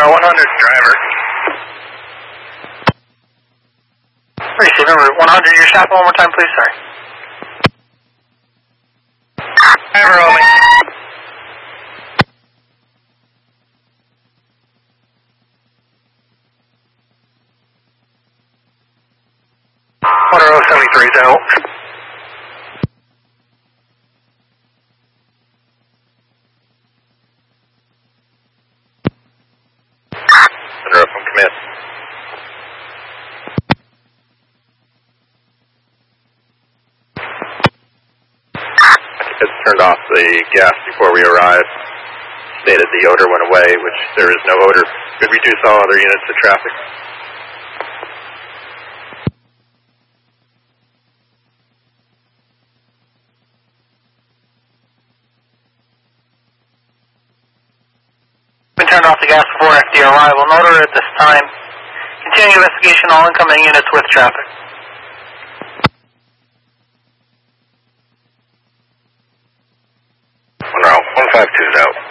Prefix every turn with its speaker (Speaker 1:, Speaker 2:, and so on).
Speaker 1: 100, driver.
Speaker 2: Receive number 100, your shot one more time, please, sorry.
Speaker 1: Driver, only. Water 073 is out. Under from command. It's turned off the gas before we arrived. Stated the odor went away, which there is no odor. Could reduce all other units of traffic.
Speaker 2: Been turned off the gas before FD arrival. No odor at this time. Continuing investigation, all incoming units with traffic.
Speaker 1: 152 is out.